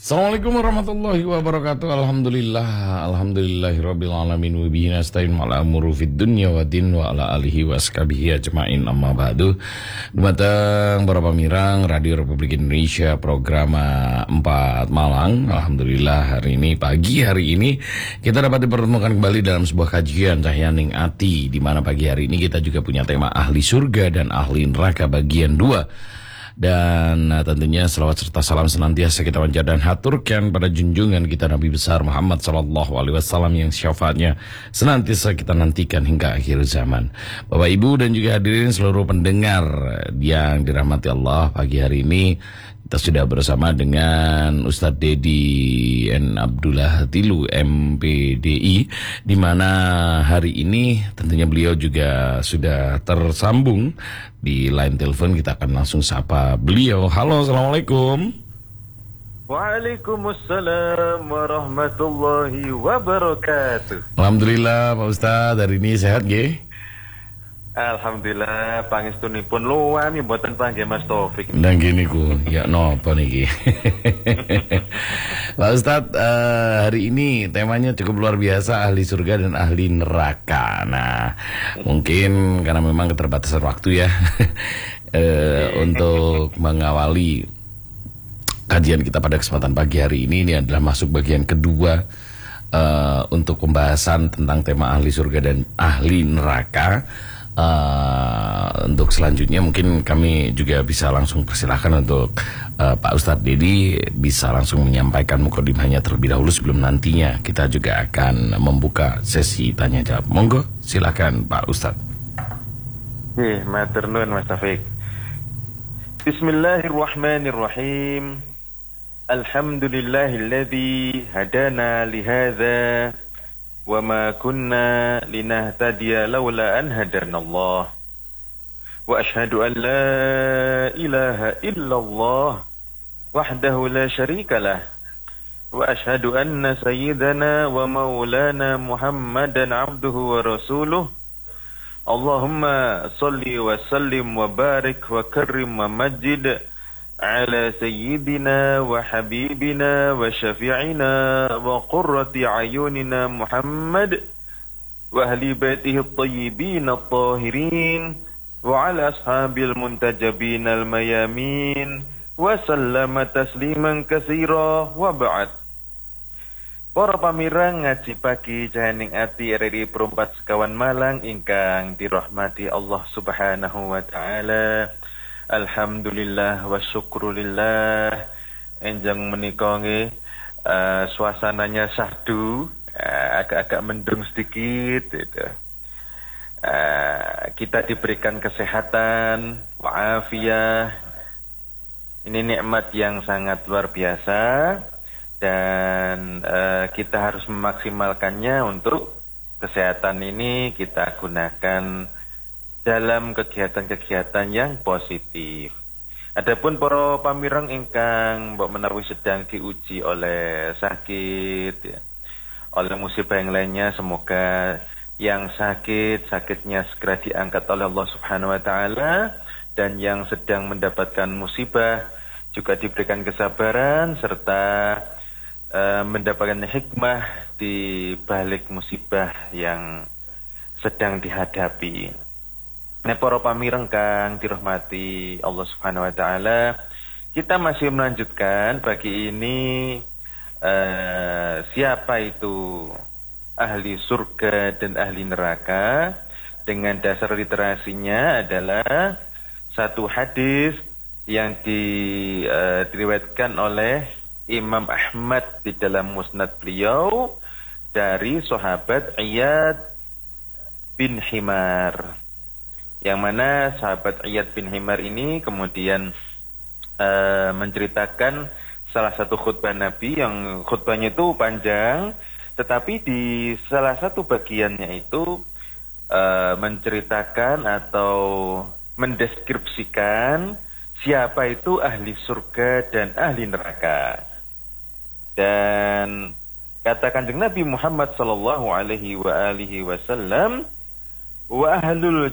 Assalamualaikum warahmatullahi wabarakatuh. Alhamdulillahirabbil alamin wa bihi nasta'in ala umuri fid dunya waddin wa ala alihi washabihi ajmain amma ba'du. Dumateng para pamirang Radio Republik Indonesia program 4 Malang. Alhamdulillah pagi hari ini kita dapat dipertemukan kembali dalam sebuah kajian Cahyaning Ati, di mana pagi hari ini kita juga punya tema ahli surga dan ahli neraka bagian 2. Dan tentunya selawat serta salam senantiasa kita panjat dan haturkan pada junjungan kita Nabi besar Muhammad SAW yang syafaatnya senantiasa kita nantikan hingga akhir zaman. Bapak Ibu dan juga hadirin seluruh pendengar yang dirahmati Allah, pagi hari ini kita sudah bersama dengan Ustadz Dedi N. Abdullah Tilu MPDI, di mana hari ini tentunya beliau juga sudah tersambung di line telepon. Kita akan langsung sapa beliau. Halo, assalamualaikum. Waalaikumsalam warahmatullahi wabarakatuh. Alhamdulillah Pak Ustadz, hari ini sehat nggih? Alhamdulillah, pangestunipun luwami mboten panggih Mas Taufik. Dan gini ku, ya nopo niki. Pak Ustadz, hari ini temanya cukup luar biasa, ahli surga dan ahli neraka. Nah, mungkin karena memang keterbatasan waktu ya, untuk mengawali kajian kita pada kesempatan pagi hari ini adalah masuk bagian kedua untuk pembahasan tentang tema ahli surga dan ahli neraka. Untuk selanjutnya mungkin kami juga bisa langsung persilahkan untuk Pak Ustadz Dedi bisa langsung menyampaikan mukadimahnya terlebih dahulu sebelum nantinya kita juga akan membuka sesi tanya jawab. Monggo silakan Pak Ustadz. Matur nuwun Mas Taufik. Bismillahirrahmanirrahim. Alhamdulillahilladzi hadana lihadza wa ma kunna linahtadiya laula an hadanallah. Wa ashhadu an la ilaha illallah wahdahu la syarikalah. Wa ashhadu anna sayyidana wa maulana Muhammadan abduhu wa rasuluh. Allahumma salli wa sallim wa barik wa karrim wa majid ala sayyidina wa habibina wa syafi'ina wa qurrati ayunina Muhammad wa ahli baitihi at-tayyibin at-tahirin wa ala ashabil muntajabin al-mayamin wa sallama tasliman katsira wa ba'd. Para pamirang ngaji pagi Cahyaning Ati RRI Perumpat Sekawan Malang ingkang dirahmati Allah Subhanahu wa taala. Alhamdulillah wa syukrulillah. Enjang menika nggih suasananya syahdu, agak-agak mendung sedikit gitu. Kita diberikan kesehatan, wa'afiyah. Ini nikmat yang sangat luar biasa dan kita harus memaksimalkannya. Untuk kesehatan ini kita gunakan dalam kegiatan-kegiatan yang positif. Adapun para pamirang ingkang mbok menawi sedang diuji oleh sakit ya, oleh musibah yang lainnya, semoga yang sakitnya segera diangkat oleh Allah Subhanahu wa taala, dan yang sedang mendapatkan musibah juga diberikan kesabaran serta mendapatkan hikmah di balik musibah yang sedang dihadapi. Nah, para pamireng kang dirahmati Allah Subhanahu wa taala, kita masih melanjutkan pagi ini siapa itu ahli surga dan ahli neraka, dengan dasar literasinya adalah satu hadis yang diriwayatkan oleh Imam Ahmad di dalam musnad beliau dari sahabat Iyad bin Himar, yang mana sahabat Iyad bin Himar ini kemudian menceritakan salah satu khutbah Nabi, yang khutbahnya itu panjang, tetapi di salah satu bagiannya itu menceritakan atau mendeskripsikan siapa itu ahli surga dan ahli neraka. Dan kata Kanjeng Nabi Muhammad sallallahu alaihi wasallam, wa ahlul